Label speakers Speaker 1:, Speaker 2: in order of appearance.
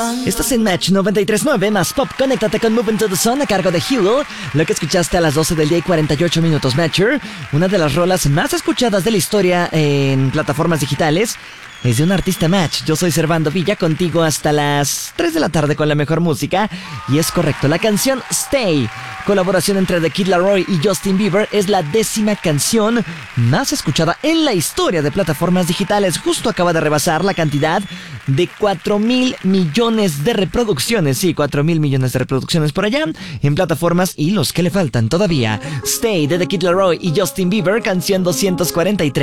Speaker 1: Estás en Match 93.9 más Pop. Conéctate con Moving to the Sun a cargo de Huel. Lo que escuchaste a las 12 del día y 48 minutos, Matcher. Una de las rolas más escuchadas de la historia en plataformas digitales. Es de un artista Match. Yo soy Servando Villa, contigo hasta las 3 de la tarde con la mejor música. Y es correcto, la canción Stay, colaboración entre The Kid Laroi y Justin Bieber, es la 10ª canción más escuchada en la historia de plataformas digitales. Justo acaba de rebasar la cantidad de 4,000 millones de reproducciones. Sí, 4,000 millones de reproducciones por allá en plataformas y los que le faltan todavía. Stay de The Kid Laroi y Justin Bieber, canción 243.